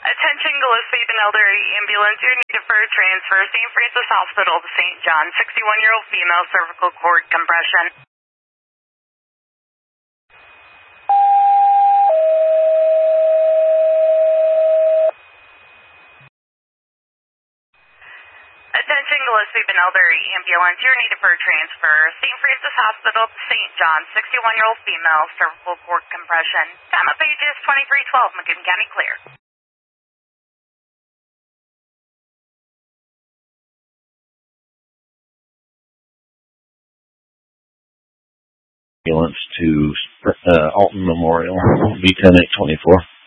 Attention Gillespie Elderly Ambulance. You're needed for a transfer. St. Francis Hospital to St. John. 61-year-old female cervical cord compression. Attention Gillespie Elderly Ambulance. You're needed for a transfer. St. Francis Hospital to St. John. 61-year-old female cervical cord compression. Time of page is 2312. McGinn County clear. Ambulance to Alton Memorial, B10-824.